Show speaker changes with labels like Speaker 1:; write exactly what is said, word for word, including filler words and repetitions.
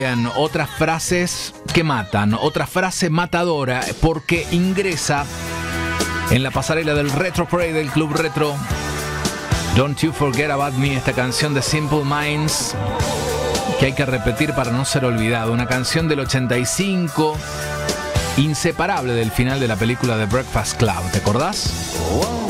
Speaker 1: Otras frases que matan, otra frase matadora, porque ingresa en la pasarela del Retro Parade del Club Retro. Don't You Forget About Me, esta canción de Simple Minds, que hay que repetir para no ser olvidado. Una canción del ochenta y cinco, inseparable del final de la película The Breakfast Club. ¿Te acordás?